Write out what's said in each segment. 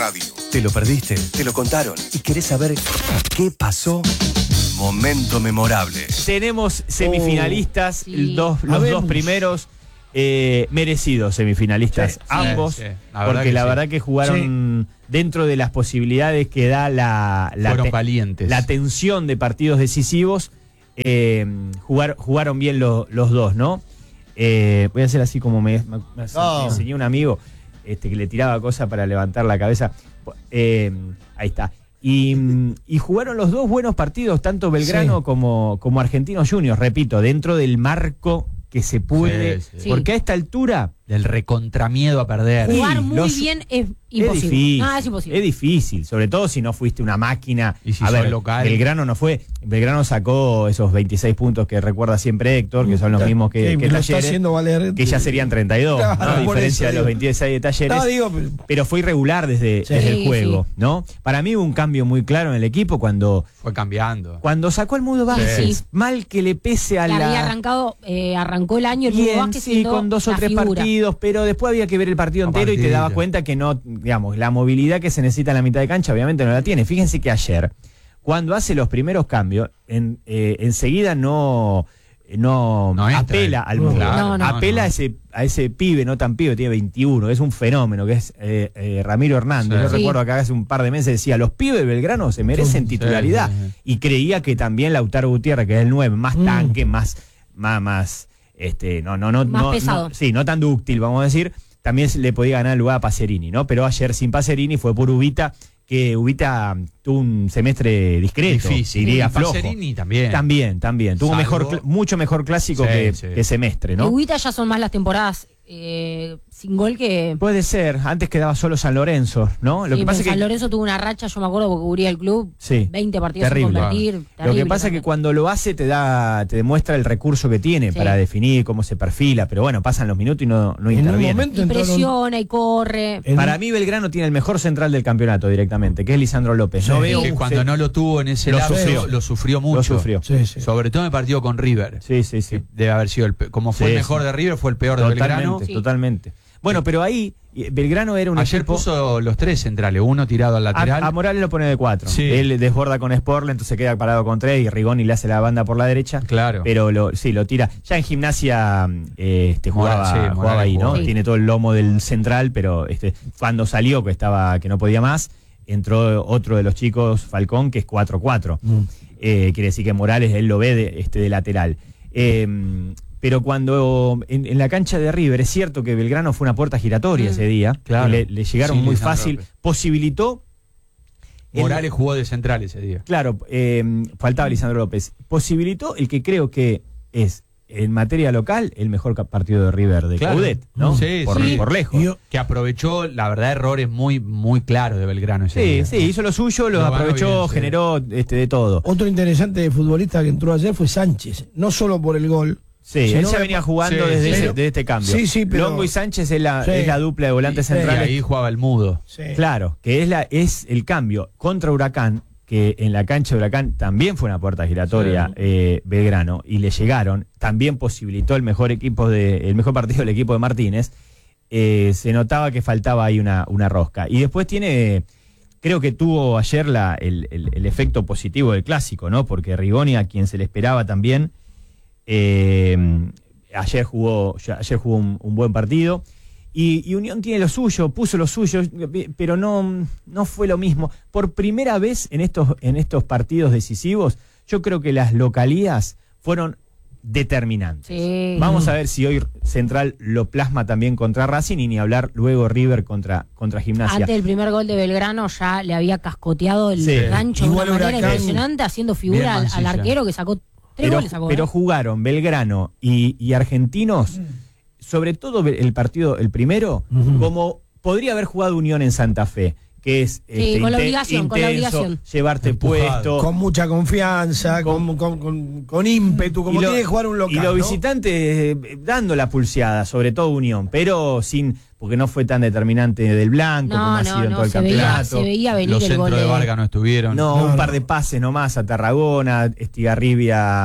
radio. ¿Te lo perdiste? ¿Te lo contaron? ¿Y querés saber qué pasó? Momento memorable. Tenemos semifinalistas, sí. los dos primeros merecidos semifinalistas, ambos, porque la verdad que jugaron dentro de las posibilidades que da fueron valientes. La tensión de partidos decisivos, jugaron bien los dos, ¿no? Voy a hacer así como me enseñó un amigo que le tiraba cosas para levantar la cabeza. Ahí está. Y jugaron los dos buenos partidos, tanto Belgrano como Argentinos Juniors, repito, dentro del marco que se puede, porque a esta altura del recontramiedo a perder. Jugar muy bien es imposible. Es imposible. Es difícil, sobre todo si no fuiste una máquina. Y si a ver, local. Belgrano no fue. Belgrano sacó esos 26 puntos que recuerda siempre Héctor, que son los mismos que Talleres, que ya serían 32, ¿no? A diferencia de los 26 de Talleres. Pero fue irregular desde el juego, ¿no? Para mí hubo un cambio muy claro en el equipo cuando fue cambiando. Cuando sacó el Mudo Vázquez, mal que le pese a la... Había arrancó el año el Mudo Vázquez sí, con 2 o 3 partidos, pero después había que ver el partido entero y te dabas cuenta que no, digamos, la movilidad que se necesita en la mitad de cancha obviamente no la tiene. Fíjense que ayer, cuando hace los primeros cambios, enseguida no apela al Mudo, apela a ese pibe, no tan pibe, tiene 21, es un fenómeno, que es Ramiro Hernández. Yo recuerdo que hace un par de meses decía, los pibes de Belgrano se merecen titularidad, y creía que también Lautaro Gutiérrez, que es el 9, más tanque, más pesado. No tan dúctil, vamos a decir, también le podía ganar el lugar a Pacerini, ¿no? Pero ayer sin Pacerini fue por Ubita, que Ubita tuvo un semestre discreto, diría flojo. Pacerini también. Tuvo mucho mejor clásico que semestre, ¿no? Ubita ya son más las temporadas sin gol que... Puede ser, antes quedaba solo San Lorenzo, ¿no? Lo que pasa es que San Lorenzo tuvo una racha, yo me acuerdo, porque cubría el club, 20 partidos sin convertir. Lo que pasa es que cuando lo hace te demuestra el recurso que tiene para definir cómo se perfila, pero bueno, pasan los minutos y no interviene. Y presiona y corre. Para mí Belgrano tiene el mejor central del campeonato directamente, que es Lisandro López. No veo que cuando no lo tuvo en ese lado lo sufrió mucho. Sobre todo en el partido con River. Sí. Debe haber sido, como fue el mejor de River, fue el peor de Belgrano. Totalmente. Bueno, pero ahí Belgrano era un Ayer equipo... puso los 3 centrales, uno tirado al lateral. A Morales lo pone de 4. Él desborda con Sportland, entonces queda parado con 3 y Rigoni le hace la banda por la derecha. Claro. Pero lo tira. Ya en Gimnasia jugaba ahí, ¿no? Tiene todo el lomo del central, pero cuando salió, que no podía más, entró otro de los chicos, Falcón, que es 4-4. Quiere decir que Morales él lo ve de lateral. Pero cuando en la cancha de River, es cierto que Belgrano fue una puerta giratoria ese día, le llegaron muy fácil, posibilitó... Morales jugó de central ese día. Claro, faltaba Lisandro López. Posibilitó el que creo que es, en materia local, el mejor partido de River de Coudet, ¿no? Por lejos. Que aprovechó, la verdad, errores muy, muy claros de Belgrano ese día. Sí, hizo lo suyo, lo aprovechó, bien, generó de todo. Otro interesante futbolista que entró ayer fue Sánchez, no solo por el gol. Sí, él ya venía jugando desde este cambio. Pero Longo y Sánchez es la dupla de volantes centrales. Y ahí jugaba el Mudo. Claro, que es el cambio contra Huracán, que en la cancha de Huracán también fue una puerta giratoria Belgrano, y le llegaron, también posibilitó el mejor partido del equipo de Martínez. Se notaba que faltaba ahí una rosca. Y después creo que tuvo ayer el efecto positivo del clásico, ¿no? Porque Rigoni, a quien se le esperaba también, ayer jugó un buen partido, y Unión tiene lo suyo, puso lo suyo, pero no fue lo mismo. Por primera vez en estos partidos decisivos, yo creo que las localías fueron determinantes. Vamos a ver si hoy Central lo plasma también contra Racing, y ni hablar luego River contra Gimnasia. Antes del primer gol de Belgrano ya le había cascoteado el gancho de una manera impresionante, haciendo figura al arquero, que sacó 3 goles. Pero jugaron Belgrano y Argentinos, sobre todo el primero, como podría haber jugado Unión en Santa Fe, que es con la obligación, llevarte empujado, puesto, con mucha confianza, con ímpetu, como tiene que jugar un local. Y los visitantes dando la pulseada, sobre todo Unión, pero porque no fue tan determinante del blanco como ha sido en todo el campeonato. Se veía venir los el gol centros de Vargas no estuvieron. Un par de pases nomás a Tarragona, Estigarribia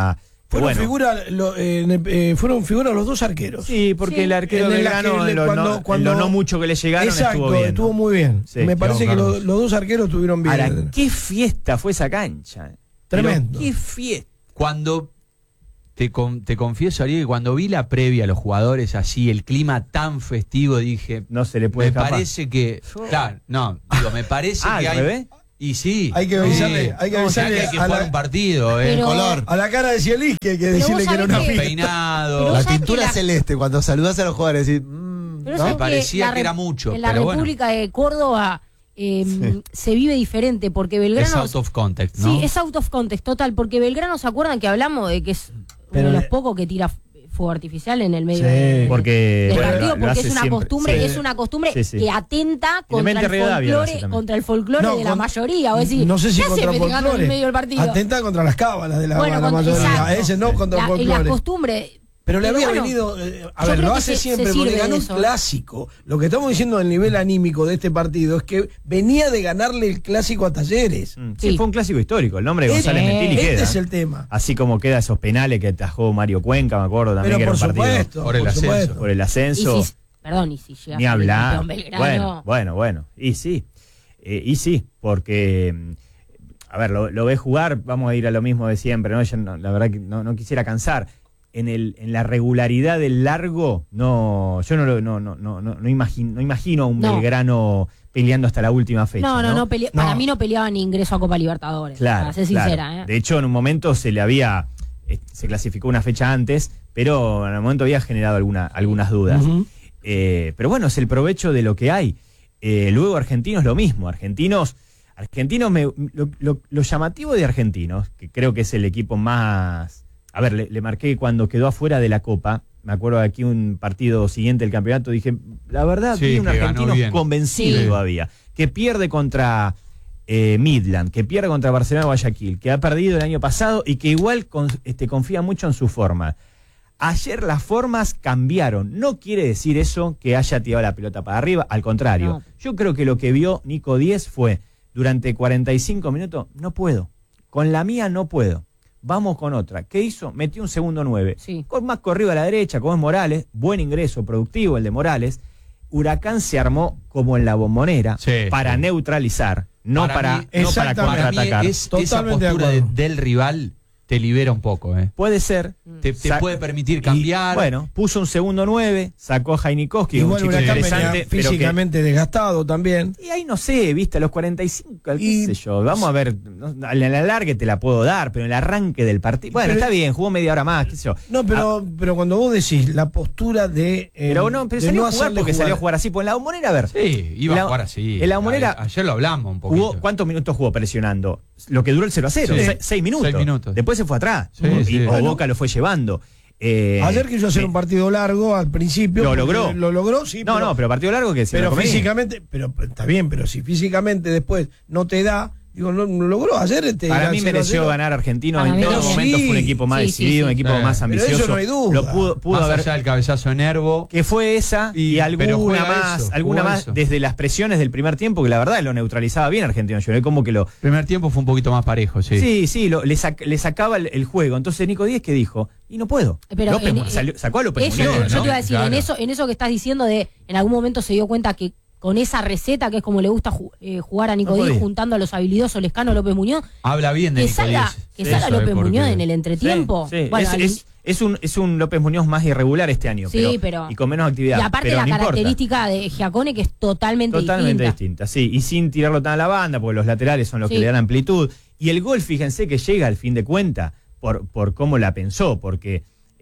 Fueron figuras los dos arqueros. Sí, porque el arquero de Belgrano, cuando no mucho que le llegaron, estuvo bien. Estuvo muy bien. Sí, me parece que los dos arqueros estuvieron bien. Ahora, qué fiesta fue esa cancha. Tremendo. Qué fiesta. Cuando te confieso, Ariel, que cuando vi la previa a los jugadores así, el clima tan festivo, dije, no se le puede escapar. Me parece que, claro, no, digo, me parece que hay... ¿Bebé? Y sí. Hay que avisarle, hay que jugar un partido, el color. A la cara de Cielis que hay que decirle que era una fiesta. Peinado. La tintura celeste, cuando saludás a los jugadores, decís, me parecía que era mucho. En la República de Córdoba se vive diferente, porque Belgrano... Es out of context, ¿no? Sí, es out of context, total, porque Belgrano, ¿se acuerdan que hablamos de que es uno de los pocos que tira fuego artificial en el medio del partido, porque es una costumbre que atenta contra el folclore de la mayoría. O decir, no sé si contra el folclore, en medio del partido? Atenta contra las cábalas de la mayoría. Ese no contra el folclore. La costumbre. Pero le había venido, lo hace siempre, porque ganó un clásico. Lo que estamos diciendo del nivel anímico de este partido es que venía de ganarle el clásico a Talleres. Sí, fue un clásico histórico, el nombre de González Mentili queda. Este es el tema. Así como queda esos penales que atajó Mario Cuenca, me acuerdo también. Pero que por era un supuesto, partido por el ascenso. Y si llega ni hablar. Bueno. Y sí, porque... A ver, lo ves jugar, vamos a ir a lo mismo de siempre, ¿no? Yo la verdad que no quisiera cansar. En la regularidad del largo, yo no imagino a un Belgrano peleando hasta la última fecha. Para mí no peleaba ni ingreso a Copa Libertadores, para ser sincera. De hecho, en un momento se clasificó una fecha antes, pero en el momento había generado algunas dudas. Pero bueno, es el provecho de lo que hay. Luego Argentinos lo mismo. Argentinos, lo llamativo de Argentinos, que creo que es el equipo más... A ver, le marqué cuando quedó afuera de la Copa. Me acuerdo de aquí un partido siguiente del campeonato. Dije, la verdad, vi un argentino convencido todavía. Que pierde contra Midland, que pierde contra Barcelona Guayaquil, que ha perdido el año pasado y que igual confía mucho en su forma. Ayer las formas cambiaron. No quiere decir eso que haya tirado la pelota para arriba. Al contrario. No. Yo creo que lo que vio Nico Díez fue, durante 45 minutos, no puedo. Con la mía no puedo. Vamos con otra. ¿Qué hizo? Metió un segundo 9. Sí. Con más corrido a la derecha, como es Morales. Buen ingreso, productivo el de Morales. Huracán se armó como en la Bombonera para neutralizar, no para contraatacar. Esa postura del rival te libera un poco. Puede ser. Te puede permitir cambiar. Bueno, puso un segundo 9, sacó a Jainikowski, igual un chico interesante. Físicamente desgastado también. Y ahí no sé, viste, a los 45, qué sé yo. Vamos a ver, en el alargue te la puedo dar, pero en el arranque del partido. Bueno, está bien, jugó media hora más, qué sé yo. No, pero cuando vos decís la postura de. Pero salió a jugar porque salió a jugar así. Pues en la Bombonera, a ver. Sí, iba a jugar así. En la Bombonera. Ayer lo hablamos un poquito. ¿Cuántos minutos jugó presionando? Lo que duró el 0-0, 6 minutos. 6 minutos. Después se fue atrás. O Boca lo fue llevando. Ayer quiso hacer un partido largo al principio. Lo logró. Lo logró, sí. Pero partido largo que pero físicamente, pero está bien, pero si físicamente después no te da, digo, lo logró ayer. Para mí mereció ganar Argentino. En todos momentos fue un equipo más decidido, un equipo más ambicioso. Pero eso no hay duda. Lo pudo más haber. Allá del cabezazo de Nervo. Que fue esa y alguna más desde las presiones del primer tiempo, que la verdad lo neutralizaba bien Argentino. Yo como que primer tiempo fue un poquito más parejo, sí. Sí, le sacaba el juego. Entonces Nico Díez, ¿qué dijo? Y no puedo. Pero sacó a López Muñoz. ¿no? Yo te iba a decir, en eso que estás diciendo de en algún momento se dio cuenta que con esa receta, que es como le gusta jugar a Nico Díez, juntando a los habilidosos Lescano, López Muñoz. Habla bien de Nico Díez. Que salga López Muñoz en el entretiempo. Sí. Bueno, es un López Muñoz más irregular este año, pero y con menos actividad. Y aparte la característica de Giacone, que es totalmente distinta. Sí, y sin tirarlo tan a la banda, porque los laterales son los que le dan amplitud. Y el gol, fíjense que llega al fin de cuenta por cómo la pensó, porque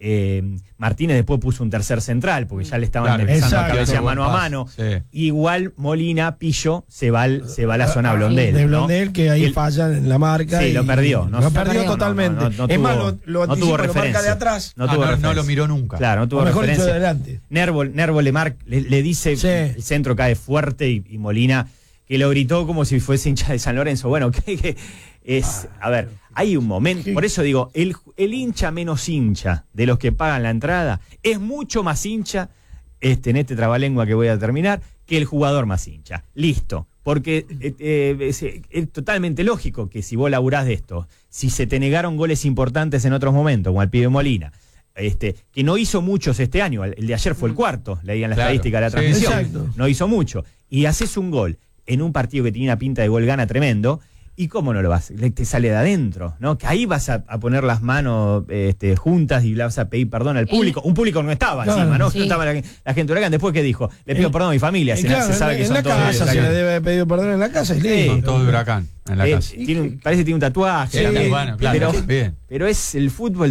Martínez después puso un tercer central porque ya le estaban empezando a cabecear mano a mano. Igual Molina, Pillo se va a la zona Blondel. De Blondel, que ahí fallan en la marca. Sí, lo perdió. Lo perdió totalmente. Es más, lo tuvo referencia. Marca de atrás. No lo miró nunca. Claro, no tuvo referencia. Mejor adelante. Nervo le dice, el centro cae fuerte y Molina, que lo gritó como si fuese hincha de San Lorenzo. Bueno, que es, a ver, hay un momento, por eso digo, el hincha menos hincha de los que pagan la entrada es mucho más hincha, en este trabalengua que voy a terminar, que el jugador más hincha. Listo. Porque es totalmente lógico que si vos laburás de esto, si se te negaron goles importantes en otros momentos, como al pibe Molina, que no hizo muchos este año, el de ayer fue el cuarto, leían la estadística de la transmisión, no hizo mucho, y haces un gol en un partido que tenía una pinta de gol gana tremendo, ¿y cómo no lo vas? Te sale de adentro, ¿no? Que ahí vas a poner las manos juntas y le vas a pedir perdón al público. Un público no estaba encima, ¿no? Sí. No estaba la gente de Huracán. Después, ¿qué dijo? Le pido perdón a mi familia. Se sabe que son todos de Huracán. Se le debe haber pedido perdón en la casa. Son todos de Huracán. En la casa. Parece que tiene un tatuaje. Sí, bueno, claro, pero es el fútbol,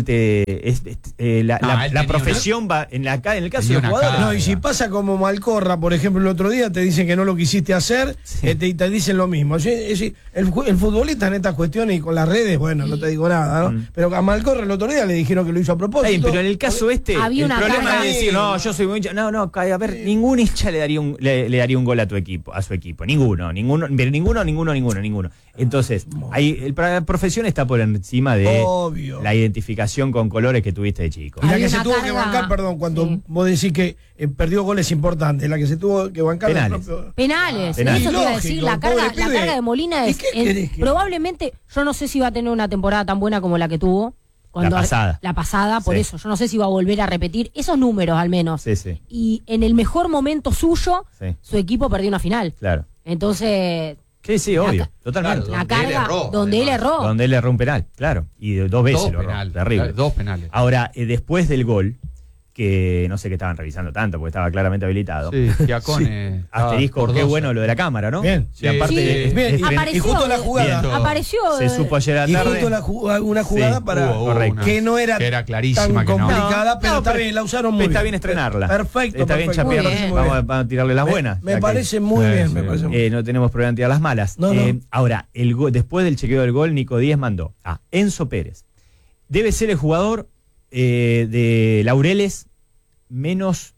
la profesión va en el caso de los jugadores. No, y si pasa como Malcorra, por ejemplo, el otro día te dicen que no lo quisiste hacer, te dicen lo mismo. El futbolista en estas cuestiones y con las redes, bueno, no te digo nada, ¿no? Pero a Malcorra el otro día le dijeron que lo hizo a propósito. Pero en el caso el problema es decir, no, yo soy muy hincha. No, a ver, ningún hincha le daría un gol a su equipo. Ninguno. Entonces, ahí la profesión está por encima de la identificación con colores que tuviste de chico. Y la que se tuvo que bancar, cuando vos decís que perdió goles importantes, la que se tuvo que bancar penales. Eso te iba a decir, la carga de Molina es probablemente, yo no sé si va a tener una temporada tan buena como la que tuvo. La pasada, por eso, yo no sé si va a volver a repetir esos números al menos. Sí. Y en el mejor momento suyo, su equipo perdió una final. Claro. Entonces... Sí, obvio, totalmente. La carga donde él erró. Donde él erró un penal, claro. Y 2 veces lo erró. Terrible. 2 penales. Ahora, después del gol, que no sé qué estaban revisando tanto, porque estaba claramente habilitado. Sí, Giacone. Asterisco, qué bueno lo de la cámara, ¿no? Bien. Y aparte, bien. Y justo la jugada. Apareció. Se supo ayer a la tarde. Y justo una jugada que no era clarísima, tan complicada, pero está bien, la usaron muy bien. Está bien estrenarla. Perfecto. Está bien chapearla. Vamos a tirarle las buenas. Me parece muy bien. No tenemos problema en tirar las malas. Ahora, después del chequeo del gol, Nico Díaz mandó a Enzo Pérez. Debe ser el jugador de Laureles menos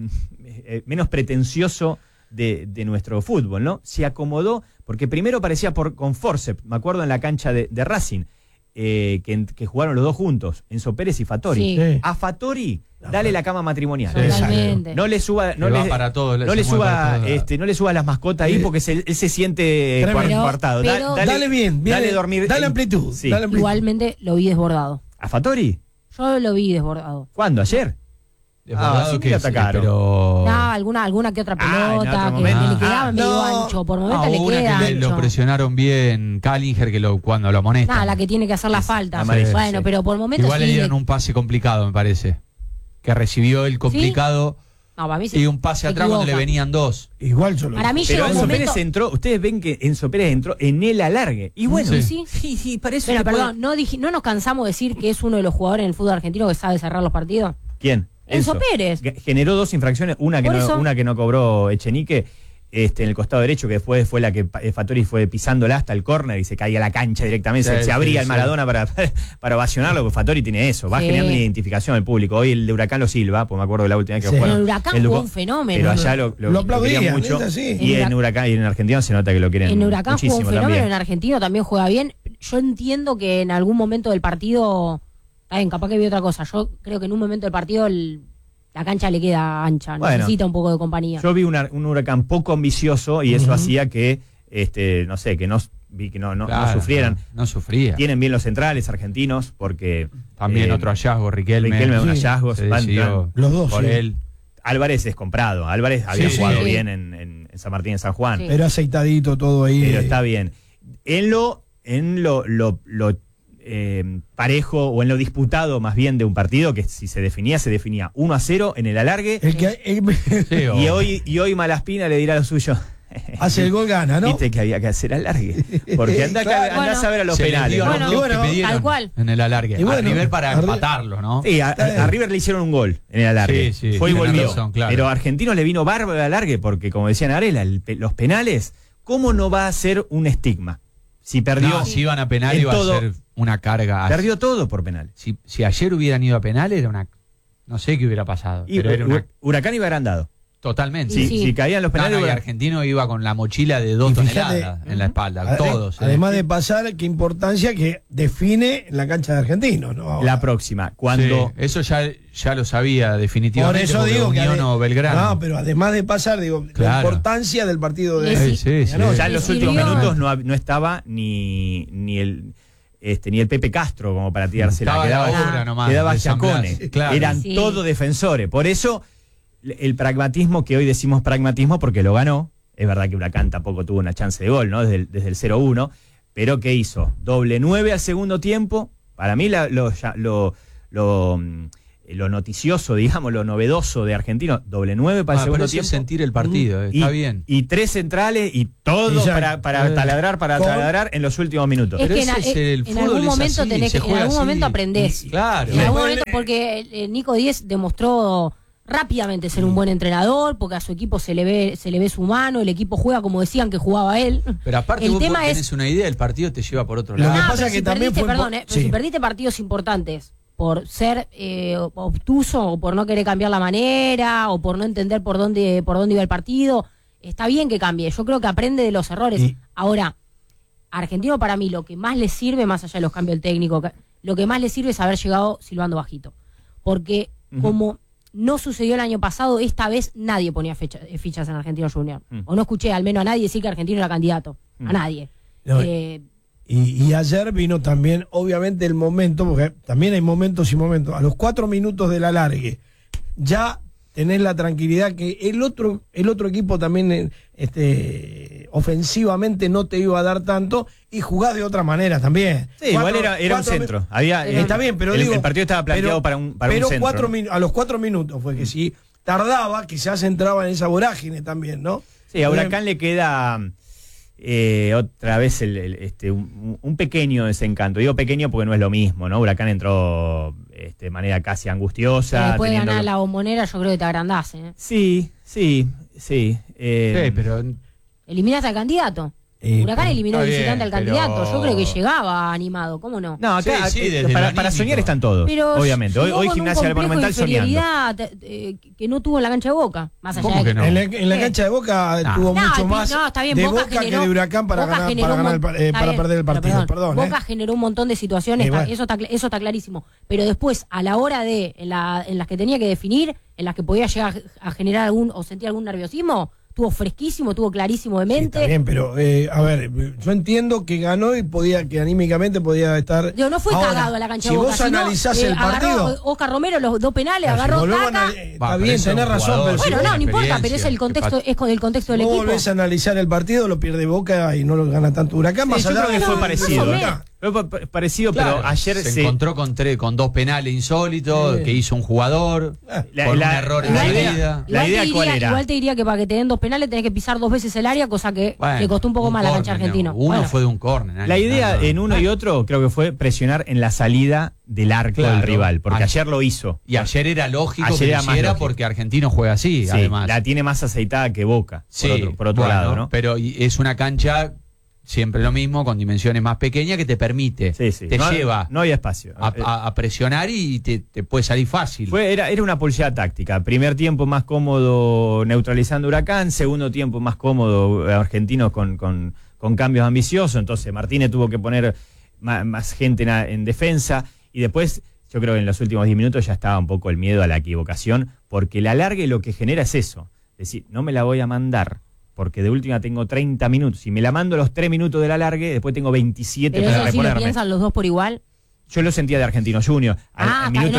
pretencioso de nuestro fútbol, ¿no? Se acomodó, porque primero parecía con forceps, me acuerdo en la cancha de Racing, que jugaron los dos juntos, Enzo Pérez y Fattori. Sí. A Fattori, dale la cama matrimonial. Totalmente. No le suba, no le suba las mascotas ahí, porque él se siente coartado. Dale bien, dale dormir. Dale amplitud. Sí. Igualmente lo vi desbordado. ¿A Fattori? Yo lo vi desbordado. ¿Cuándo? ¿Ayer? Desbordado que atacaron. Pero... alguna que otra pelota que le quedaba medio ancho. Por momentos le queda que ancho. Lo presionaron bien Callinger, cuando lo amonesta. La que tiene que hacer la falta. Bueno, pero por momentos igual le dieron un pase complicado, me parece. Que recibió el complicado. No, para mí y un pase atrás cuando le venían 2. Igual yo lo Para mí pero Enzo Pérez entró, ustedes ven que Enzo Pérez entró en el alargue. Y bueno, sí, parece. Pero perdón, ¿no nos cansamos de decir que es uno de los jugadores en el fútbol argentino que sabe cerrar los partidos? ¿Quién? Enzo Pérez. Generó 2 infracciones, una que no cobró Echenique, en el costado derecho, que después fue la que Fattori fue pisándola hasta el córner y se caía a la cancha directamente, se abría el Maradona para ovacionarlo, porque Fattori tiene eso, va generando una identificación al público. Hoy el de Huracán lo silba, pues me acuerdo de la última vez que jugaron. El Huracán fue un fenómeno. Pero allá lo aplaudían mucho. Y en Huracán y en Argentina se nota que lo quieren muchísimo. En Huracán fue un fenómeno, también. en Argentino también juega bien. Yo entiendo que en algún momento del partido, capaz que vi otra cosa, yo creo que en un momento del partido la cancha le queda ancha, necesita un poco de compañía. Yo vi un Huracán poco ambicioso y eso hacía que, no sufrieran. No sufría. Tienen bien los centrales argentinos porque... También otro hallazgo, Riquelme. Un hallazgo. Los dos, por él. Álvarez es comprado. Álvarez había jugado bien en San Martín, en San Juan. Sí. Pero aceitadito todo ahí. Pero está bien. En lo parejo o en lo disputado más bien de un partido, que si se definía 1-0 en el alargue. Y hoy Malaspina le dirá lo suyo. Hace el gol, gana, ¿no? Viste que había que hacer alargue. Porque andá a saber a los penales. Tal cual. En el alargue. A River para empatarlo, ¿no? Sí, a River le hicieron un gol en el alargue. Fue y volvió. Razón, claro. Pero a Argentinos le vino bárbaro el alargue, porque como decían Arela, los penales, ¿cómo no va a ser un estigma? Si perdió. Si iban a penal iba a ser una carga. Perdió todo por penal. Si ayer hubieran ido a penal era una. No sé qué hubiera pasado. Pero era Huracán iba agrandado. Totalmente. Si caían los penales. Y Argentino iba con la mochila de 2 toneladas en la espalda, todos. Además de pasar, qué importancia que define la cancha de Argentinos, ¿no? La próxima, cuando. Sí, eso ya lo sabía definitivamente. Por eso digo Unión o Belgrano. No, pero además de pasar, digo, la importancia del partido de. Sí. Ya en los últimos minutos no estaba ni el Pepe Castro como para tirársela. Quedaba Giacone. Claro. Eran todos defensores. Por eso el pragmatismo, que hoy decimos pragmatismo porque lo ganó. Es verdad que Huracán tampoco tuvo una chance de gol, ¿no? Desde el 0-1. Pero ¿qué hizo? Doble 9 al segundo tiempo. Para mí lo noticioso, digamos, lo novedoso de Argentino, doble 9 para el segundo tiempo. Es sentir el partido, está bien. Y 3 centrales y todo para taladrar en los últimos minutos. Es que en algún momento aprendés. Claro. En algún momento, porque Nico Díez demostró rápidamente ser un buen entrenador, porque a su equipo se le ve su mano, el equipo juega como decían que jugaba él. Pero aparte vos tenés una idea, el partido te lleva por otro lado. Lo que pasa es que también si perdiste partidos importantes por ser obtuso o por no querer cambiar la manera o por no entender por dónde iba el partido, está bien que cambie. Yo creo que aprende de los errores. Ahora, a Argentino para mí lo que más le sirve, más allá de los cambios del técnico, lo que más le sirve es haber llegado silbando bajito. Porque como no sucedió el año pasado, esta vez nadie ponía fichas en Argentino Junior. O no escuché al menos a nadie decir que Argentino era candidato. A nadie. No, y ayer vino también, obviamente, el momento, porque también hay momentos y momentos. A los 4 minutos del alargue, ya tenés la tranquilidad que el otro equipo también ofensivamente no te iba a dar tanto y jugás de otra manera también. Sí, igual era un centro. Está bien, pero el partido estaba planteado para un centro. A los 4 minutos fue que si tardaba, quizás entraba en esa vorágine también, ¿no? Sí, a Huracán le queda otra vez un pequeño desencanto. Digo pequeño porque no es lo mismo, ¿no? Huracán entró de manera casi angustiosa. Después de ganar la Bombonera, yo creo que te agrandás, ¿eh? Sí. Pero eliminaste al candidato. Huracán eliminó de visitante al candidato. Yo creo que llegaba animado, ¿cómo no? No, acá, para soñar están todos, pero obviamente. Hoy Gimnasia del Monumental soñando. Que no tuvo en la cancha de Boca. Más allá de que no? En la cancha de Boca tuvo mucho más de Boca que de Huracán para perder el partido. Perdón, Boca generó un montón de situaciones, eso está clarísimo. Pero después, a la hora en las que tenía que definir, en las que podía llegar a generar o sentir algún nerviosismo, tuvo fresquísimo, tuvo clarísimo de mente. Sí, está bien, pero a ver, yo entiendo que ganó y que anímicamente podía estar. No fue cagado a la cancha de Boca. Si vos analizás el partido. Oscar Romero, los 2 penales, agarró taca. Está bien, tenés razón, pero bueno, no importa, pero es el contexto, es con el contexto del equipo. Vos volvés a analizar el partido, lo pierde Boca y no lo gana tanto Huracán. Yo creo que fue parecido. Fue parecido, claro, pero ayer se encontró con 2 penales insólitos que hizo un jugador por un error en la vida. La idea cuál era. Igual te diría que para que te den 2 penales tenés que pisar 2 veces el área, cosa que le costó un poco más a la cancha argentina. Uno fue de un córner. La idea en uno y otro creo que fue presionar en la salida del arco del rival, porque ayer lo hizo. Y ayer era lógico que lo hiciera porque Argentino juega así, además. La tiene más aceitada que Boca, por otro lado, ¿no? Pero es una cancha siempre lo mismo, con dimensiones más pequeñas, que te permite, te lleva no había espacio a presionar y te puede salir fácil. Era una pulseada táctica. Primer tiempo más cómodo neutralizando Huracán, segundo tiempo más cómodo Argentinos con cambios ambiciosos, entonces Martínez tuvo que poner más gente en defensa y después yo creo que en los últimos 10 minutos ya estaba un poco el miedo a la equivocación, porque el alargue lo que genera es eso, es decir, no me la voy a mandar porque de última tengo 30 minutos. Si me la mando los 3 minutos del alargue, después tengo 27 para reponerme. ¿Pero eso sí lo piensan los dos por igual? Yo lo sentía de Argentino Junior. Al minuto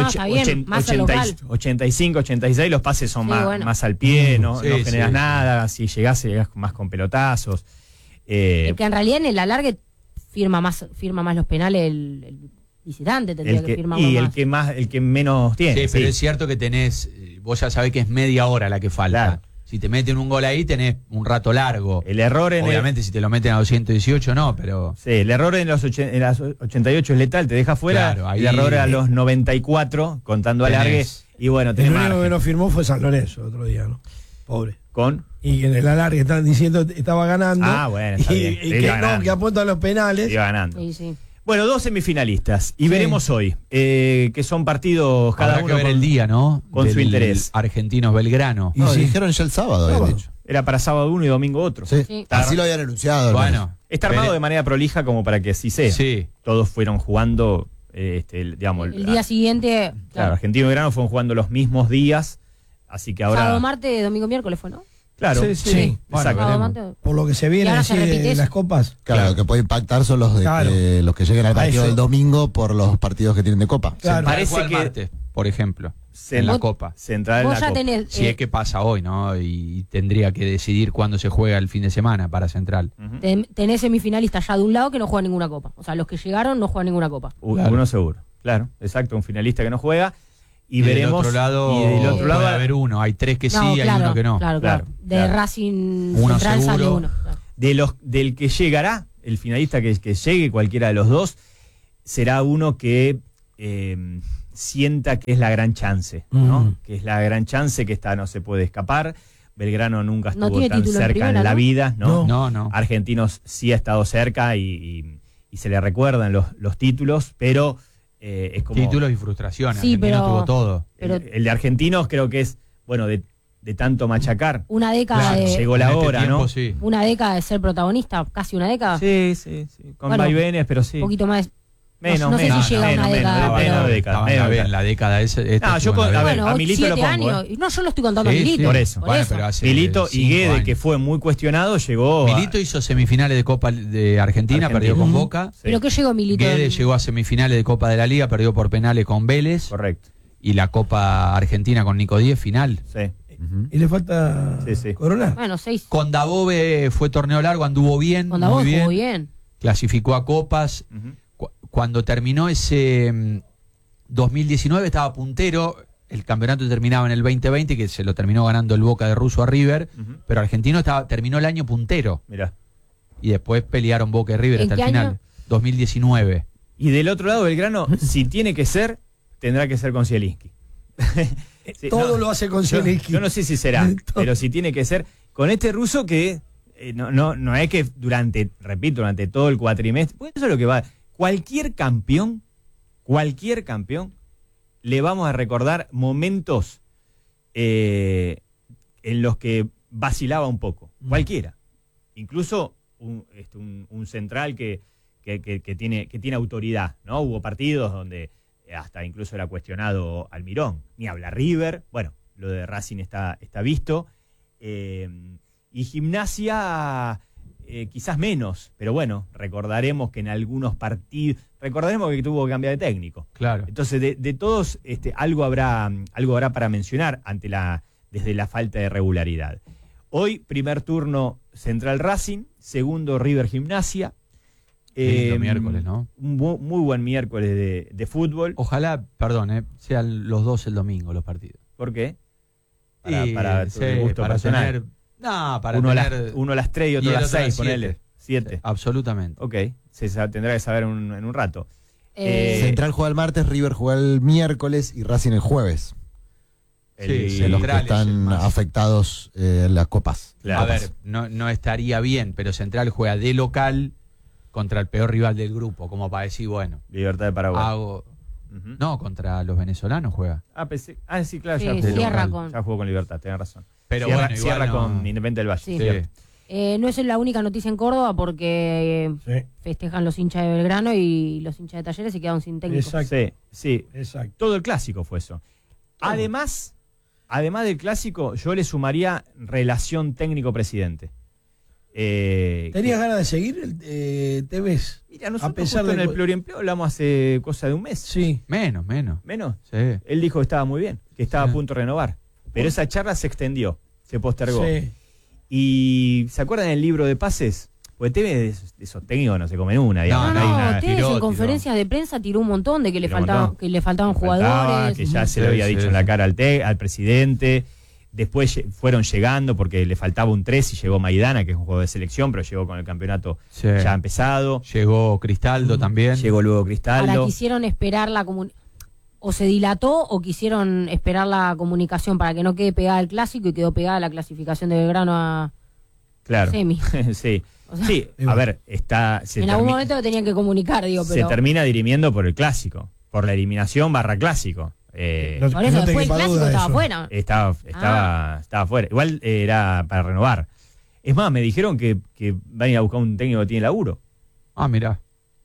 85, 86, los pases son más al pie, no generas nada. Si llegás más con pelotazos. Que en realidad en el alargue firma más los penales el visitante, tendría que firmar más. El que menos tiene. Sí, pero es cierto que vos ya sabés que es media hora la que falta. Claro. Si te meten un gol ahí, tenés un rato largo. El error obviamente, si te lo meten a 218, no, pero. Sí, el error en las 88 es letal, te deja fuera. Claro, ahí, el error a los 94, contando alargue. Y bueno, el único que no firmó fue San Lorenzo otro día, ¿no? Pobre. Y en el alargue están diciendo estaba ganando. Bueno, está bien. Y que apunta a los penales. Iba ganando. Sí. Bueno, 2 semifinalistas y veremos hoy, que son partidos cada uno que ver el día, ¿no? Con su interés. Argentinos Belgrano. Y dijeron ya el sábado, habían dicho. Era para sábado uno y domingo otro. Sí. Así lo habían anunciado. Bueno, está armado de manera prolija como para que así sea. Sí. Todos fueron jugando, digamos... El día siguiente... Claro, Argentino y Belgrano fueron jugando los mismos días, así que ahora... Sábado, martes, domingo, miércoles fue, ¿no? Claro, sí. Exacto. Por lo que se viene así de las copas. Claro, lo que puede impactar son los los que lleguen al partido del domingo por los partidos que tienen de Copa. Claro. Parece que martes, por ejemplo, en la Copa. Central en la Copa. Si es que pasa hoy, ¿no? Y tendría que decidir cuándo se juega el fin de semana para Central. Tenés semifinalistas ya de un lado que no juegan ninguna Copa. O sea, los que llegaron no juegan ninguna Copa. Uno seguro, claro, exacto, un finalista que no juega. Y veremos. Del otro lado puede haber uno. Hay 3 que sí, hay uno que no. Claro. De Racing uno Central seguro. Sale uno. Claro. Del que llegará, el finalista que llegue, cualquiera de los dos, será uno que sienta que es la gran chance, ¿no? Que es la gran chance, que esta no se puede escapar. Belgrano nunca estuvo tan cerca en la vida, ¿no? No. Argentinos sí ha estado cerca y se le recuerdan los títulos, pero... es como, títulos y frustraciones. Sí, Argentino tuvo todo. El de Argentinos creo que es, bueno, de tanto machacar. Una década llegó la hora, tiempo, ¿no? Sí. Una década de ser protagonista, casi una década. Sí. Con vaivenes, pero sí. Un poquito más. Menos, no sé si llega a una década. Menos década. La década esa. A Milito lo pongo. Años. No, yo lo estoy contando a Milito. Por eso. Pero Milito y Guede, que fue muy cuestionado, llegó. Milito hizo semifinales de Copa de Argentina, perdió con Boca. Sí. ¿Pero qué llegó Milito? Guede llegó a semifinales de Copa de la Liga, perdió por penales con Vélez. Correcto. Y la Copa Argentina con Nico Díez, final. Sí. ¿Y le falta Corona? Bueno, 6. Con Dabove fue torneo largo, anduvo bien. Con Dabove jugó bien. Clasificó a Copas. Cuando terminó ese 2019 estaba puntero, el campeonato terminaba en el 2020, que se lo terminó ganando el Boca de Russo a River, pero Argentino terminó el año puntero. Mirá. Y después pelearon Boca y River hasta el final. Año? 2019. Y del otro lado, Belgrano, si tiene que ser, tendrá que ser con Zielinski. Todo lo hace con Zielinski. Yo no sé si será, pero si tiene que ser con este ruso que no es que durante todo el cuatrimestre, pues eso es lo que va. Cualquier campeón, le vamos a recordar momentos en los que vacilaba un poco. Cualquiera. Incluso un central que tiene autoridad, ¿no? Hubo partidos donde hasta incluso era cuestionado Almirón. Ni habla River. Bueno, lo de Racing está visto. Y Gimnasia... quizás menos, pero bueno, recordaremos que en algunos partidos, recordaremos que tuvo que cambiar de técnico. Claro. Entonces, de todos, algo habrá para mencionar desde la falta de regularidad. Hoy, primer turno Central Racing, segundo River Gimnasia. Miércoles, ¿no? Un muy buen miércoles de fútbol. Ojalá, perdón, sean los dos el domingo los partidos. ¿Por qué? Para gusto personal. Para uno a las 3 y otro a las 6, ponele. 7. Absolutamente. Ok, se tendrá que saber en un rato. Central juega el martes, River juega el miércoles y Racing el jueves. De los que están afectados en las copas. Claro. A ver, no estaría bien, pero Central juega de local contra el peor rival del grupo, como para decir, bueno. Libertad de Paraguay. No, contra los venezolanos juega. Sí, claro, ya jugó con Libertad, tenés razón. Pero cierra con Independiente del Valle. Sí. No es la única noticia en Córdoba porque festejan los hinchas de Belgrano y los hinchas de Talleres se quedaron sin técnico. Exacto. Sí. Exacto. Todo el clásico fue eso. Además del clásico, yo le sumaría relación técnico-presidente. ¿Tenías ganas de seguir Tevez? Mira, nosotros a pesar en el pluriempleo hablamos hace cosa de un mes. Sí. Menos. Sí. Él dijo que estaba muy bien, que estaba a punto de renovar. Pero esa charla se extendió, se postergó. Sí. Y ¿se acuerdan del libro de pases? Pues Tevez de esos técnicos no se comen una. Tevez en conferencias de prensa tiró un montón de que le faltaban jugadores. Que ya se lo había dicho en la cara al presidente. Después fueron llegando porque le faltaba un 3 y llegó Maidana, que es un jugador de selección, pero llegó con el campeonato ya empezado. Llegó Cristaldo también. Llegó luego Cristaldo. Ahora quisieron esperar o se dilató o quisieron esperar la comunicación para que no quede pegada al clásico y quedó pegada la clasificación de Belgrano Claro. Semi. Sí. O sea, sí, a ver, en algún momento lo tenían que comunicar, digo, pero... Se termina dirimiendo por el clásico, por la eliminación / clásico. Por eso después el clásico estaba fuera. Estaba fuera. Igual era para renovar. Es más, me dijeron que van a ir a buscar un técnico que tiene laburo. Ah, mirá.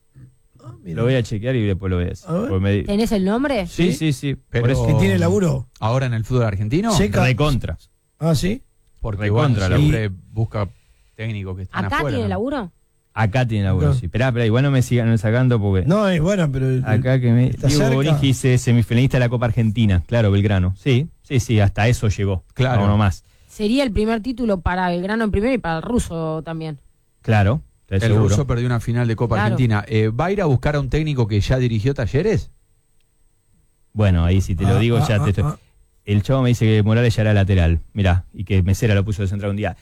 Lo voy a chequear y después lo voy a decir. ¿Tenés el nombre? Sí. Pero por eso. ¿Que tiene laburo? ¿Ahora en el fútbol argentino? Recontra. Ah, ¿sí? Porque Recontra, siempre busca técnicos que están ¿Acá afuera. tiene ¿no? laburo? Acá tiene laburo, sí. Esperá, igual no me sigan sacando porque... No, es bueno, pero... Acá que me... está Diego cerca. Borigi dice semifinalista de la Copa Argentina. Claro, Belgrano. Sí, hasta eso llegó. Claro. No más. Sería el primer título para Belgrano en primero y para el ruso también. Claro, El seguro. ruso perdió una final de Copa Claro. Argentina. ¿Va a ir a buscar a un técnico que ya dirigió Talleres? Bueno, ahí si te lo digo ya te estoy... El chavo me dice que Morales ya era lateral. Mirá, y que Mesera lo puso de central un día.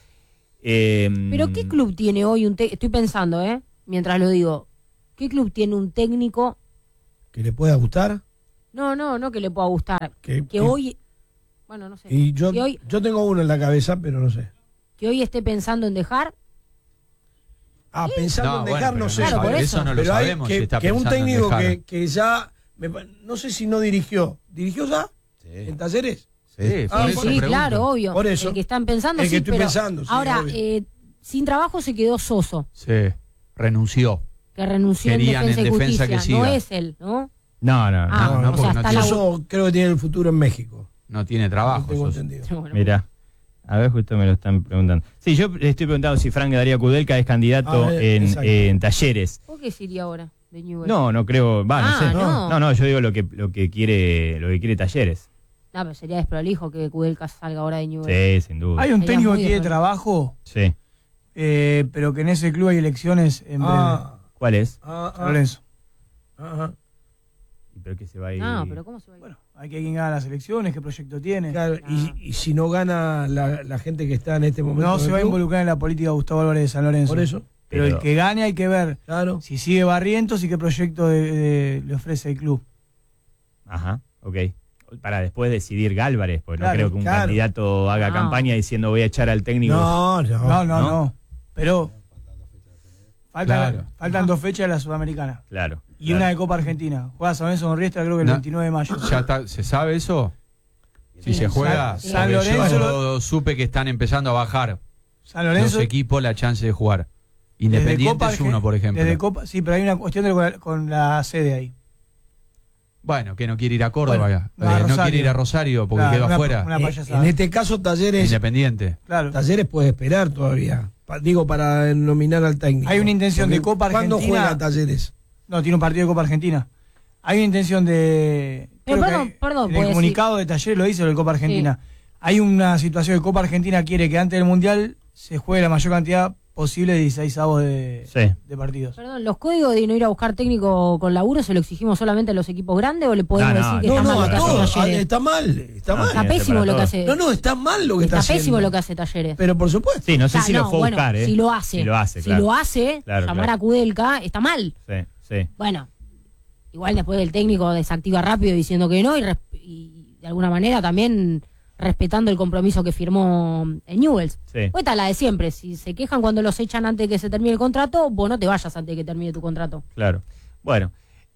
Pero ¿qué club tiene hoy un técnico? Estoy pensando, mientras lo digo. ¿Qué club tiene un técnico? ¿Que le pueda gustar? No que le pueda gustar. Que hoy... Bueno, no sé. Y yo hoy tengo uno en la cabeza, pero no sé. que hoy esté pensando en dejar. Pensando en dejar, no sé. Claro, por eso no lo pero hay sabemos. que, si está que un pensando en técnico dejar. que ya... no sé si no dirigió. ¿Dirigió ya? Sí. ¿En Talleres? Sí, por Sí, eso sí, pregunto. claro, obvio. Por eso. El que están pensando, El que sí, estoy pero pensando, sí, ahora, obvio. sin trabajo se quedó Soso, Sí, renunció. que renunció Querían en Defensa en y Defensa Justicia. que siga. No es él, ¿no? No. no, o sea, porque no está tiene- Eso creo que tiene el futuro en México. No tiene trabajo. Tengo Soso. entendido. Bueno, Mirá. A ver, justo me lo están preguntando. Sí, yo le estoy preguntando si Frank Darío Kudelka es candidato exacto. en Talleres. ¿por qué sería ahora de Newell? No creo, no sé. no. No, yo digo lo que quiere Talleres. No, pero sería desprolijo que Kudelka salga ahora de Newell. Sí, sin duda. Hay un Sería técnico muy que tiene diferente. trabajo, Sí. pero que en ese club hay elecciones en breve. ¿Cuál es? San Lorenzo. Ajá. ¿Pero que se va a ir? No, pero ¿cómo se va a ir? Bueno, hay que ver quién gana las elecciones, qué proyecto tiene. Claro, y si no gana la gente que está en este momento. No en el se va a club, involucrar en la política Gustavo Álvarez de San Lorenzo. Por eso. Pero el que gane hay que ver Claro. si sigue Barrientos y qué proyecto le ofrece el club. Ajá, ok. Para después decidir Gálvarez, porque Claro, no creo que un claro. candidato haga No. campaña diciendo voy a echar al técnico. No. Pero Claro. faltan 2 fechas de la Sudamericana. Claro. Y una de Copa Argentina. Juega San Lorenzo con Riestra creo que el No. 29 de mayo. ¿Ya está, se sabe eso? Si se juega. San Porque Lorenzo yo supe que están empezando a bajar San Lorenzo los equipos la chance de jugar. Independiente es uno, por ejemplo. Desde Copa, sí, pero hay una cuestión con la sede ahí. Bueno, que no quiere ir a Córdoba, Bueno, no Rosario. quiere ir a Rosario porque Claro, quedó una- afuera. una payasada. En este caso, Talleres Independiente. Claro. puede esperar todavía. Para nominar al técnico. Hay una intención de Copa ¿Cuándo Argentina? juega Talleres? No, tiene un partido de Copa Argentina. Hay una intención de... Pero creo perdón, que perdón, en puede el comunicado de Talleres lo dice lo de Copa Argentina. Hay una situación de Copa Argentina quiere que antes del Mundial se juegue la mayor cantidad posible de 16avos de partidos. Perdón, ¿los códigos de no ir a buscar técnico con laburo se lo exigimos solamente a los equipos grandes o le podemos No, decir que No, está mal no, lo a que hace todos. Talleres? Está mal. Está mal. Está Sí, pésimo para lo que todos. hace. No, está mal lo que está Está pésimo haciendo. lo que hace Talleres. Pero por supuesto. Sí, no sé O sea, si lo fue a bueno, buscar, ¿eh? Si lo hace. Si lo hace, Si claro. lo hace, Claro, llamar claro. a Kudelka está mal. Sí. Bueno, igual después el técnico desactiva rápido diciendo que no y de alguna manera también respetando el compromiso que firmó el Newell's. Sí. Pues está la de siempre, si se quejan cuando los echan antes de que se termine el contrato, vos no te vayas antes de que termine tu contrato. Claro. Bueno,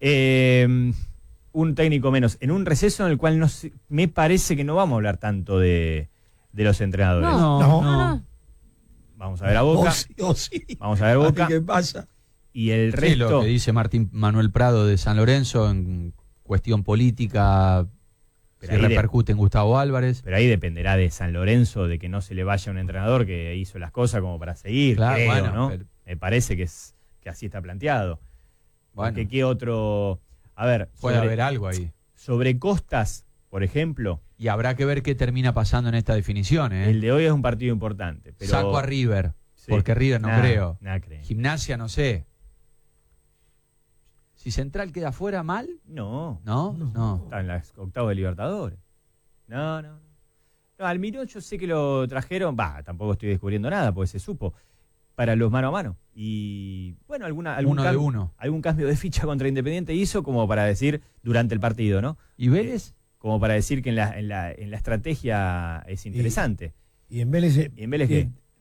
un técnico menos. En un receso en el cual me parece que no vamos a hablar tanto de los entrenadores. No. Vamos a ver a Boca. Sí. Vamos a ver Boca. ¿Qué pasa? Y el Sí, resto. lo que dice Martín Manuel Prado de San Lorenzo en cuestión política, Pero si ahí repercute en Gustavo Álvarez. Pero ahí dependerá de San Lorenzo, de que no se le vaya un entrenador que hizo las cosas como para seguir. Claro, creo, bueno, ¿no? pero- Me parece que así está planteado. Bueno, Porque qué otro. A ver, puede haber algo ahí. sobre Costas, por ejemplo, Y habrá que ver qué termina pasando en esta definición. el de hoy es un partido importante. Pero Saco a River, Sí. porque River no Nah, creo. nah creo. Gimnasia no sé. Si Central queda fuera, mal, No, ¿no? está en las octavos de Libertadores. No. No, Almirón yo sé que lo trajeron, tampoco estoy descubriendo nada, porque se supo, para los mano a mano. Y bueno, algún Uno de uno. algún cambio de ficha contra Independiente hizo como para decir durante el partido, ¿no? ¿Y Vélez? Como para decir que en la estrategia es interesante. Y en Vélez. ¿Y en Vélez qué?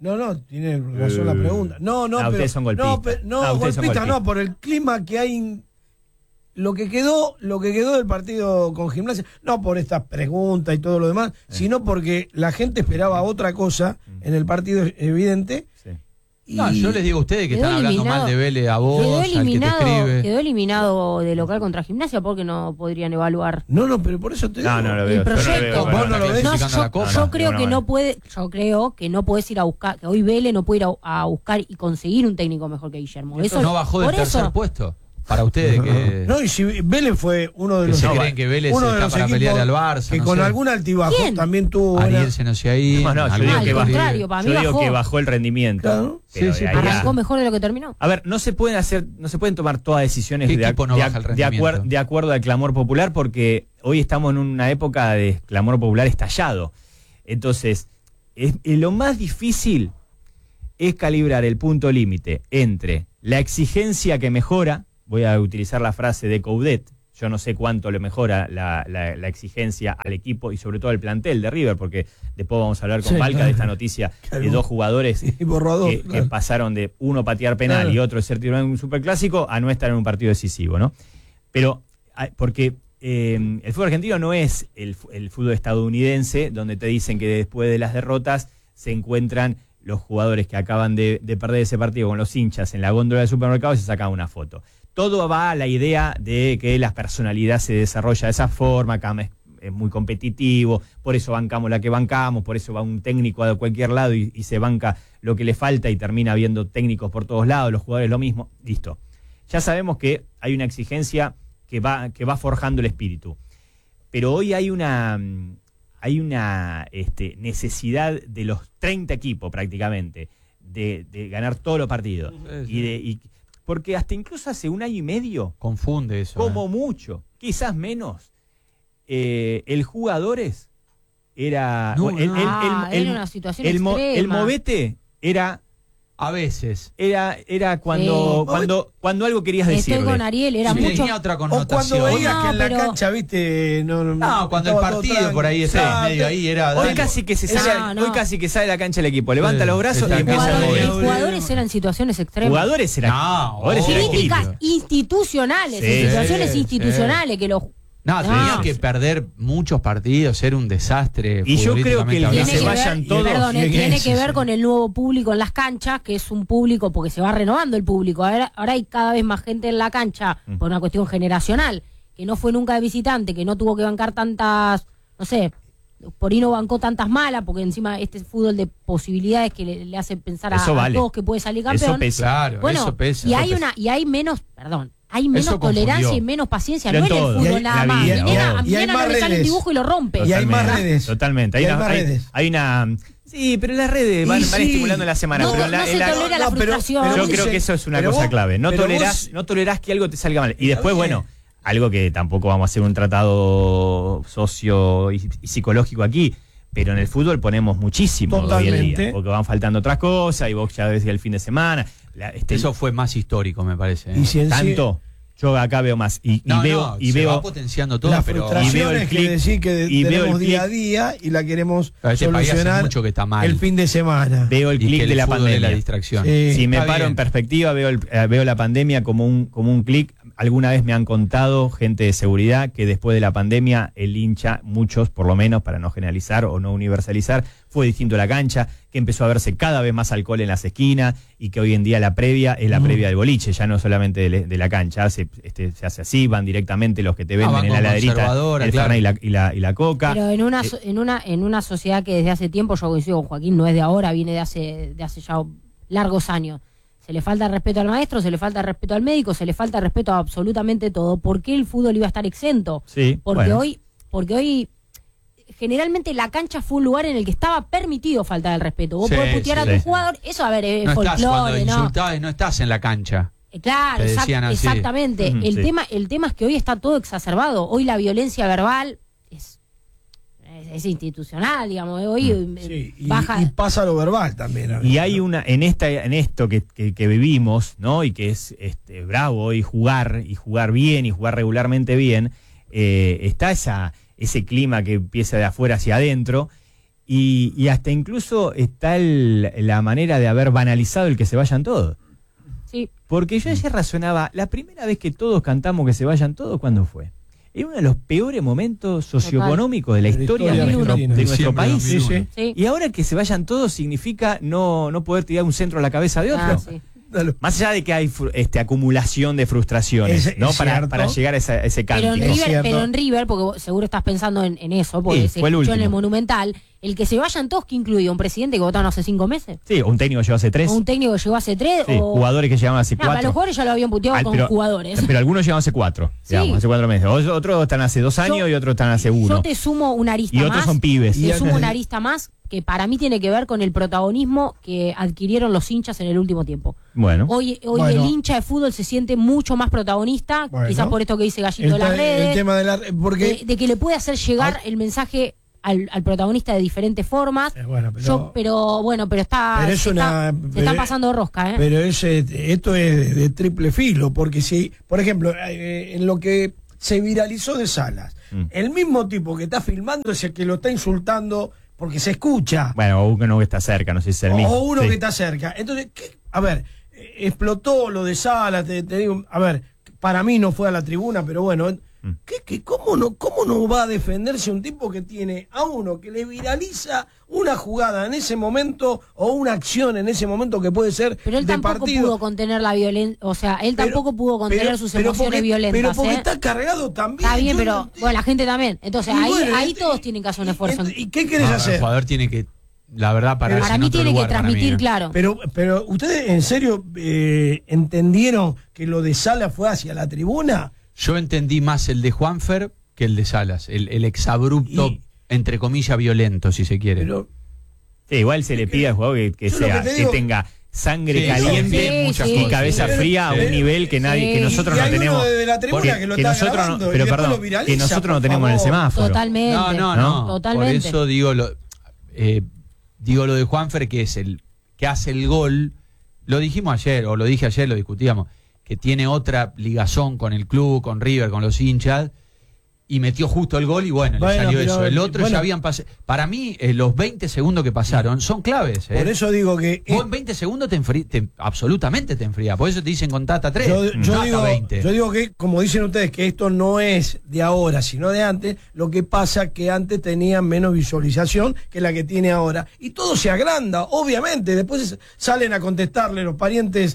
No, tiene razón la pregunta. No, ustedes son golpistas. Golpistas no, por el clima que hay. Lo que quedó del partido con Gimnasia, no por estas preguntas y todo lo demás, sino porque la gente esperaba otra cosa en el partido, evidente. Sí. Yo les digo a ustedes que están hablando mal de Vélez a vos, al que te escribe. Quedó eliminado de local contra Gimnasia porque no podrían evaluar. No, pero por eso te digo. No lo veo. El proyecto. Vos no lo ves. Yo creo que no puedes ir a buscar, que hoy Vélez no puede ir a buscar y conseguir un técnico mejor que Guillermo. Eso no bajó del tercer puesto. Para ustedes que... No, y si Vélez fue uno de los... ¿Se creen que Vélez está para pelear al Barça? Que con algún altibajo también tuvo... Ariel se nos iba ahí. No, yo digo que contrario, que bajó el rendimiento. Claro. Sí. Arrancó mejor de lo que terminó. A ver, no se pueden tomar todas decisiones de acuerdo al clamor popular, porque hoy estamos en una época de clamor popular estallado. Entonces, lo más difícil es calibrar el punto límite entre la exigencia que mejora. Voy a utilizar la frase de Coudet. Yo no sé cuánto le mejora la exigencia al equipo y sobre todo al plantel de River, porque después vamos a hablar con Valca de esta noticia de dos jugadores que pasaron de uno patear penal y otro ser titular en un superclásico a no estar en un partido decisivo, ¿no? Pero, porque el fútbol argentino no es el fútbol estadounidense, donde te dicen que después de las derrotas se encuentran los jugadores que acaban de perder ese partido con los hinchas en la góndola del supermercado y se sacan una foto. Todo va a la idea de que la personalidad se desarrolla de esa forma, acá es muy competitivo, por eso bancamos la que bancamos, por eso va un técnico a cualquier lado y se banca lo que le falta y termina habiendo técnicos por todos lados, los jugadores lo mismo, listo. Ya sabemos que hay una exigencia que va forjando el espíritu, pero hoy hay una necesidad de los 30 equipos prácticamente de ganar todos los partidos porque hasta incluso hace un año y medio confunde eso como mucho, quizás menos, el jugadores era una situación extrema. El movete era a veces era cuando algo querías decirle. Estoy con Ariel, era mucho. Tenía otra connotación. O cuando veías que en la cancha, viste, cuando el partido por ahí estaba medio ahí era. Hoy casi que sale la cancha el equipo, levanta los brazos y empieza a mover. Los jugadores eran situaciones extremas. Jugadores eran críticas institucionales, situaciones institucionales que los tenía que perder muchos partidos, era un desastre. Y yo creo que el que se vayan todos. Tiene que ver con el nuevo público en las canchas, que es un público, porque se va renovando el público. Ahora hay cada vez más gente en la cancha, por una cuestión generacional, que no fue nunca de visitante, que no tuvo que bancar tantas, no sé, por ahí no bancó tantas malas, porque encima este fútbol de posibilidades que le hace pensar a todos que puede salir campeón. Eso pesa. Claro, eso pesa. Y hay menos tolerancia y menos paciencia, no en el fútbol nada más. A mí no le sale un dibujo y lo rompe. Y hay más redes. Totalmente. Hay una... Sí, pero las redes van estimulando la semana. No se tolera la frustración. Yo creo que eso es una cosa clave. No tolerás que algo te salga mal. Y después, algo que tampoco vamos a hacer un tratado socio y psicológico aquí, pero en el fútbol ponemos muchísimo hoy en día, porque van faltando otras cosas y vos ya ves el fin de semana. Eso fue más histórico, me parece. Tanto, yo acá veo más y veo va potenciando todo, pero y veo el clip, que tenemos día a día y la queremos solucionar mucho que está mal. El fin de semana. Veo el clic de la pandemia, la distracción. Si me paro en perspectiva, veo la pandemia como un clic. Alguna vez me han contado gente de seguridad que después de la pandemia el hincha, muchos por lo menos, para no generalizar o no universalizar, fue distinto a la cancha, que empezó a verse cada vez más alcohol en las esquinas y que hoy en día la previa es la previa del boliche, ya no solamente de la cancha, se hace así, van directamente los que te venden en la laderita el Fernet y la coca. Pero en una sociedad que desde hace tiempo, yo coincido con Joaquín, no es de ahora, viene de hace ya largos años. Se le falta respeto al maestro, se le falta respeto al médico, se le falta respeto a absolutamente todo. ¿Por qué el fútbol iba a estar exento? Sí, porque hoy generalmente la cancha fue un lugar en el que estaba permitido faltar el respeto. Vos podés putear a tu jugador, eso es folclore, cuando insultás, no estás en la cancha. Claro, exactamente. El tema es que hoy está todo exacerbado. Hoy la violencia verbal es institucional, digamos, hoy baja. Y pasa lo verbal también. Y hay en esto que vivimos, ¿no? Y que es bravo, y jugar bien, y jugar regularmente bien, está ese clima que empieza de afuera hacia adentro, Y hasta incluso está la manera de haber banalizado el que se vayan todos. Sí. Porque yo ayer razonaba, la primera vez que todos cantamos que se vayan todos, ¿cuándo fue? Era uno de los peores momentos socioeconómicos de la historia de nuestro país. Sí. Y ahora que se vayan todos significa no poder tirar un centro a la cabeza de otro. Sí. Más allá de que hay acumulación de frustraciones, ¿no? Para llegar a ese cántico. Pero en River, porque vos seguro estás pensando en eso, porque se escuchó en el Monumental, el que se vayan todos, que incluye un presidente que votaron hace 5 meses. Sí, un técnico que llegó hace 3. O un técnico que llegó hace 3. Sí, o jugadores que llegaban hace 4. Para los jugadores ya lo habían puteado con jugadores. Pero algunos llegaban hace 4, digamos, hace 4 meses. Otros están hace 2 años y otros están hace 1. Yo te sumo una arista más. Y otros son pibes. Te sumo una arista más que para mí tiene que ver con el protagonismo que adquirieron los hinchas en el último tiempo. Bueno. Hoy el hincha de fútbol se siente mucho más protagonista, quizás por esto que dice Gallito de las redes, el tema de que le puede hacer llegar el mensaje al protagonista de diferentes formas. Pero se está pasando de rosca, ¿eh? Pero esto es de triple filo, porque si, por ejemplo, en lo que se viralizó de Salas, el mismo tipo que está filmando es el que lo está insultando porque se escucha. Bueno, o uno que está cerca, no sé si es el mismo. O uno que está cerca. Entonces, a ver, explotó lo de Salas, te digo, a ver, para mí no fue a la tribuna, pero bueno, ¿cómo no va a defenderse un tipo que tiene a uno que le viraliza una jugada en ese momento o una acción en ese momento que puede ser pero él de tampoco partido? Pudo contener la violencia, o sea, él tampoco pudo contener sus emociones violentas. Pero porque está cargado también. Está bien, pero bueno, la gente también. Entonces ahí todos tienen que hacer un esfuerzo. ¿Y qué querés hacer? El jugador tiene que, la verdad, para mí tiene que transmitir, claro. Pero ustedes en serio entendieron que lo de Salas fue hacia la tribuna. Yo entendí más el de Juanfer que el de Salas, el exabrupto, entre comillas, violento, si se quiere. Pero, sí, igual se le pide al jugador que tenga sangre caliente y cabeza fría a un nivel que nadie, que nosotros no tenemos. Que nosotros no tenemos en el semáforo. Totalmente. No. Totalmente. Por eso digo lo de Juanfer, que es el que hace el gol. Lo dijimos ayer, o lo dije ayer, lo discutíamos, que tiene otra ligazón con el club, con River, con los hinchas, y metió justo el gol y le salió eso. El otro ya habían pasado. Para mí, los 20 segundos que pasaron son claves. Por eso digo que... Vos en 20 segundos absolutamente te enfrías. Por eso te dicen con Tata 3, yo 20. Yo digo que, como dicen ustedes, que esto no es de ahora, sino de antes. Lo que pasa que antes tenían menos visualización que la que tiene ahora. Y todo se agranda, obviamente. Después salen a contestarle los parientes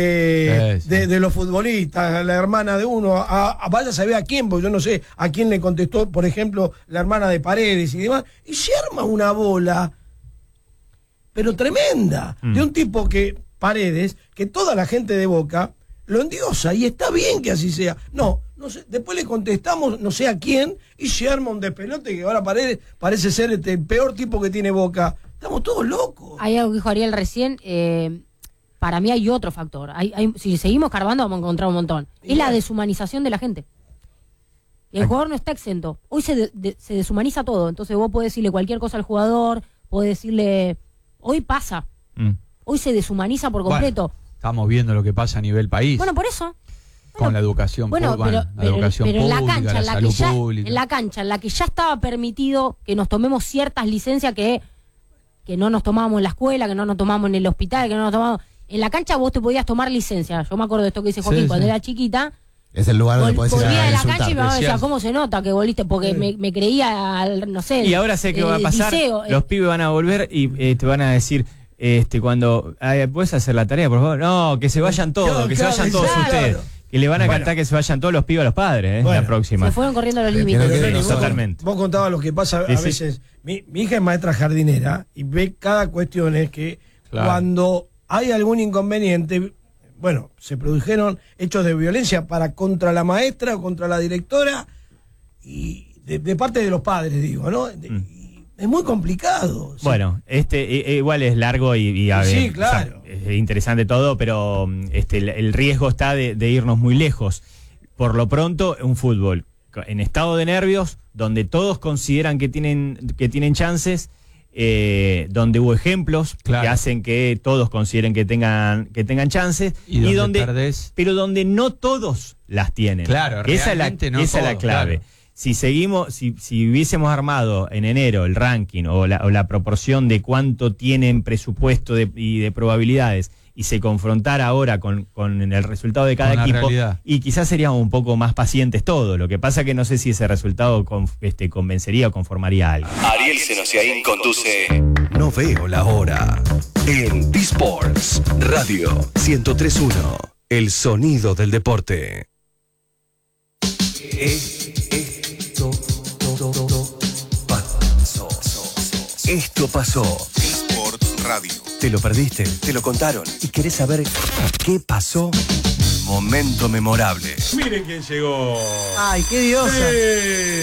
de los futbolistas, la hermana de uno, vaya a saber a quién, porque yo no sé a quién le contestó, por ejemplo, la hermana de Paredes y demás, y se arma una bola, pero tremenda, de un tipo que, Paredes, que toda la gente de Boca lo endiosa, y está bien que así sea. No sé, después le contestamos no sé a quién, y se arma un despelote que ahora Paredes parece ser el peor tipo que tiene Boca. Estamos todos locos. Hay algo que dijo Ariel recién, para mí hay otro factor. Si seguimos carbando vamos a encontrar un montón. Es la deshumanización de la gente. El jugador no está exento. Hoy se deshumaniza todo. Entonces vos podés decirle cualquier cosa al jugador, podés decirle... Hoy pasa. Hoy se deshumaniza por completo. Bueno, estamos viendo lo que pasa a nivel país. Bueno, por eso. Con la educación pública, en la cancha, la salud pública. En la cancha, en la que ya estaba permitido que nos tomemos ciertas licencias que no nos tomábamos en la escuela, que no nos tomábamos en el hospital, que no nos tomábamos... En la cancha vos te podías tomar licencia. Yo me acuerdo de esto que dice Joaquín cuando era chiquita. Es el lugar donde podés ir a volvía de la insultar. cancha y me decía, ¿cómo se nota que volviste? Porque me creía, no sé. Y ahora sé qué va a pasar. Los pibes van a volver y te van a decir, cuando ¿puedes hacer la tarea, por favor? No, que se vayan todos, se vayan todos ustedes. Que le van a cantar que se vayan todos los pibes a los padres, la próxima. Se fueron corriendo los límites. Totalmente. Vos contabas lo que pasa a veces. Mi hija es maestra jardinera y ve cada cuestión es que cuando hay algún inconveniente... Bueno, se produjeron hechos de violencia contra la maestra o contra la directora y de parte de los padres, digo, ¿no? Es muy complicado. Bueno, igual es largo y sí, claro. Es interesante todo, pero el riesgo está de irnos muy lejos. Por lo pronto, un fútbol en estado de nervios, donde todos consideran que tienen chances. Donde hubo ejemplos que hacen que todos consideren que tengan chances y donde pero donde no todos las tienen. Claro, esa es la clave. Claro. si hubiésemos armado en enero el ranking o la proporción de cuánto tienen presupuesto y de probabilidades y se confrontara ahora con el resultado de cada equipo, y quizás seríamos un poco más pacientes todos. Lo que pasa que no sé si ese resultado convencería o conformaría a alguien. Ariel Senosiaín conduce No Veo la Hora en D-Sports Radio 103.1, el sonido del deporte. Esto pasó. D-Sports Radio. ¿Te lo perdiste? ¿Te lo contaron? ¿Y querés saber qué pasó? Momento memorable. Miren quién llegó. Ay, qué diosa.